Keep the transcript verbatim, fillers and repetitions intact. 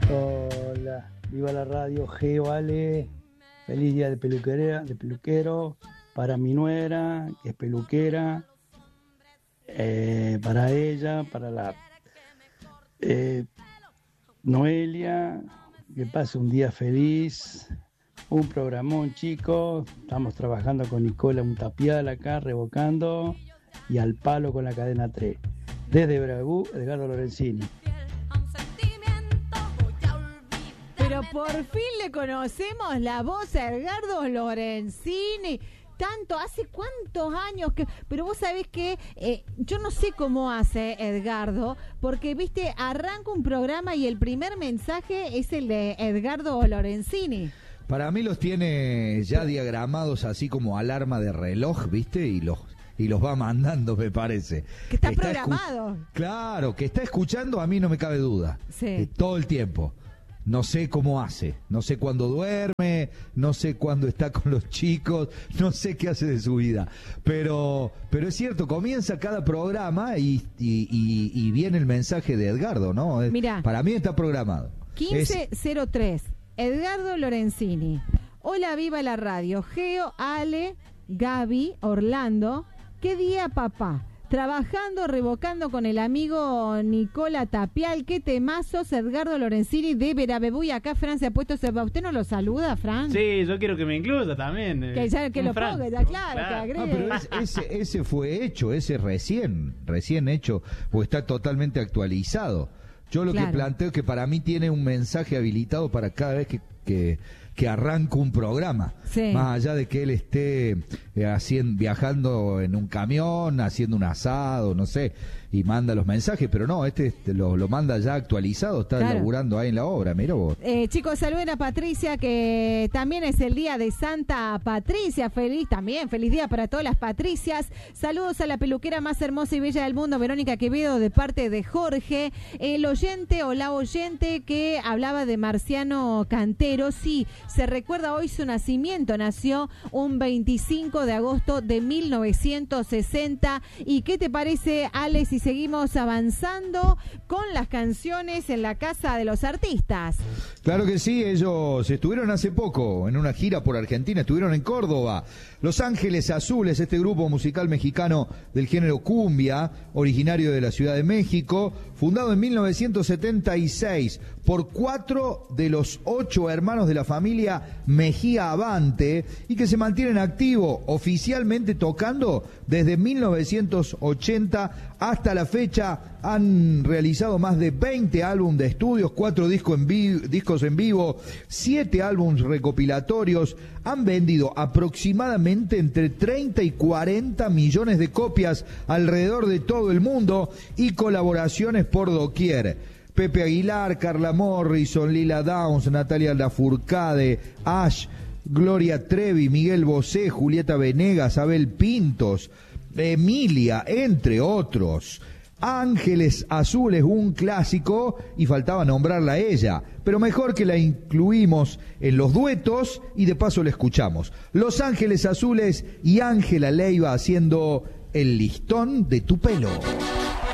Hola, viva la radio, Geo Ale, feliz día de peluquera, de peluquero, para mi nuera, que es peluquera, eh, para ella, para la eh, Noelia, que pase un día feliz, un programón, chicos, estamos trabajando con Nicola Mutapial acá, revocando, y al palo con la cadena tres. Desde Bragú, Edgardo Lorenzini. Pero por fin le conocemos la voz a Edgardo Lorenzini. Tanto, ¿hace cuántos años que...? Pero vos sabés que eh, yo no sé cómo hace Edgardo, porque, viste, arranca un programa y el primer mensaje es el de Edgardo Lorenzini. Para mí los tiene ya diagramados así como alarma de reloj, ¿viste? Y los y los va mandando, me parece. Que está, que está programado. Escu- claro, que está escuchando, a mí no me cabe duda. Sí. Eh, todo el tiempo. No sé cómo hace, no sé cuándo duerme, no sé cuándo está con los chicos, no sé qué hace de su vida. Pero pero es cierto, comienza cada programa y, y, y, y viene el mensaje de Edgardo, ¿no? Mirá. Para mí está programado. quince cero tres, Edgardo Lorenzini. Hola, viva la radio. Geo, Ale, Gaby, Orlando. ¿Qué día, papá? Trabajando, revocando con el amigo Nicola Tapial. Qué temazos, Edgardo Lorenzini de Verabebuy. Acá Fran se ha puesto... ¿Usted no lo saluda, Fran? Sí, yo quiero que me incluya también. Que ya que lo Fran. ponga, ya, claro, Claro. que agregue. Ah, pero es- ese, ese fue hecho, ese recién, recién hecho, o está totalmente actualizado. Yo lo Claro. que planteo es que para mí tiene un mensaje habilitado para cada vez que, que, que arranca un programa. Sí. Más allá de que él esté eh, haciendo, viajando en un camión, haciendo un asado, no sé, y manda los mensajes, pero no, este, este lo, lo manda ya actualizado, está Claro. laburando ahí en la obra, mira vos. Eh, chicos, saluden a Patricia, que también es el día de Santa Patricia. Feliz también, feliz día para todas las Patricias. Saludos a la peluquera más hermosa y bella del mundo, Verónica Quevedo, de parte de Jorge. El oyente o la oyente que hablaba de Marciano Cantero, sí, se recuerda hoy su nacimiento. Nació un veinticinco de agosto de mil novecientos sesenta. ¿Y qué te parece, Ale, si seguimos avanzando con las canciones en la Casa de los Artistas? Claro que sí, ellos estuvieron hace poco en una gira por Argentina, estuvieron en Córdoba. Los Ángeles Azules, este grupo musical mexicano del género cumbia, originario de la Ciudad de México, fundado en mil novecientos setenta y seis por cuatro de los ocho hermanos de la familia Mejía Avante y que se mantienen activos oficialmente tocando desde mil novecientos ochenta hasta la fecha. Han realizado más de veinte álbumes de estudios, cuatro discos en, vi- discos en vivo, siete álbumes recopilatorios. Han vendido aproximadamente entre treinta y cuarenta millones de copias alrededor de todo el mundo y colaboraciones por doquier. Pepe Aguilar, Carla Morrison, Lila Downs, Natalia Lafourcade, Ash, Gloria Trevi, Miguel Bosé, Julieta Venegas, Abel Pintos, Emilia, entre otros. Ángeles Azules, un clásico, y faltaba nombrarla a ella, pero mejor que la incluimos en los duetos y de paso la escuchamos. Los Ángeles Azules y Ángela Leiva haciendo El listón de tu pelo.